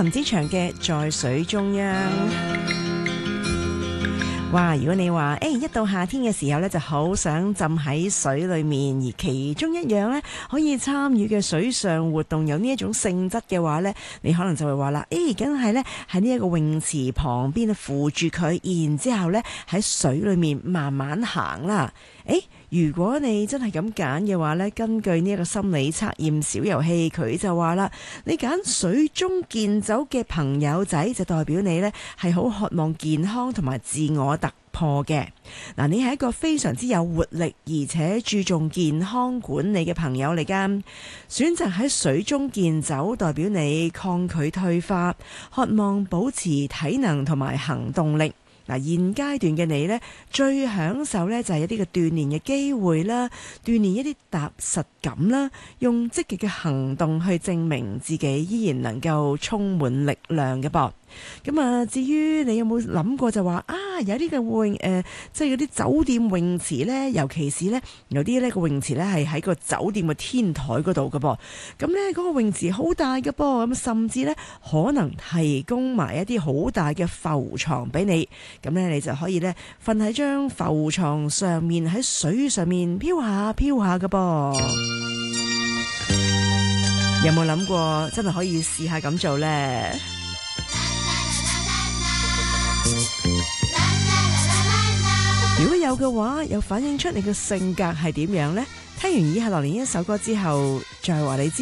林子祥嘅在水中央。哇！如果你話一到夏天嘅時候呢，就好想浸喺水裏面，而其中一樣呢，可以參與嘅水上活動有呢一種性質嘅話呢，你可能就會話啦，梗係呢喺呢一個泳池旁邊扶住佢，然之後呢喺水裏面慢慢行啦。如果你真係咁揀嘅話呢，根據呢一個心理測驗小遊戲，佢就話啦，你揀水中健走嘅朋友仔，就代表你呢係好渴望健康同埋自我突破嘅。嗱，你係一個非常之有活力而且注重健康管理嘅朋友嚟㗎。選擇喺水中健走，代表你抗拒退化，渴望保持體能同埋行動力。嗱，現階段嘅你呢，最享受呢就係一啲嘅鍛鍊嘅機會啦，鍛鍊一啲踏實感啦，用積極嘅行動去證明自己依然能夠充滿力量嘅噃。咁啊，至於你有冇諗過就話有啲嘅泳即係嗰啲酒店泳池呢，尤其是呢，有啲呢個泳池呢係喺個酒店嘅天台嗰度嘅噃。咁呢嗰個泳池好大嘅噃，咁甚至呢可能提供埋一啲好大嘅浮床俾你。咁呢你就可以呢瞓喺張浮床上面，喺水上面飄下飄下嘅噃。有冇諗過真係可以試下咁做呢？如果有嘅話，又反映出你嘅性格係點樣呢？聽完以下落嚟一首歌之後，再話你知。